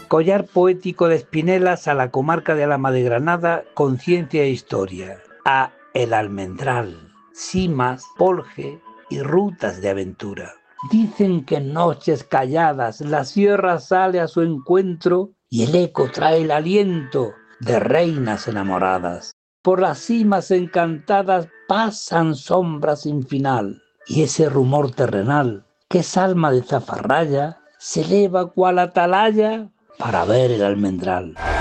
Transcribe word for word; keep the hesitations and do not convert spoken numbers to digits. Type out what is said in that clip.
Collar poético de Espinelas a la comarca de Alhama de Granada con ciencia e historia. A El Almendral, cimas, polje y rutas de aventura. Dicen que en noches calladas la sierra sale a su encuentro y el eco trae el aliento de reinas enamoradas. Por las cimas encantadas pasan sombras sin final y ese rumor terrenal que es alma de zafarraya se eleva cual atalaya para ver el almendral.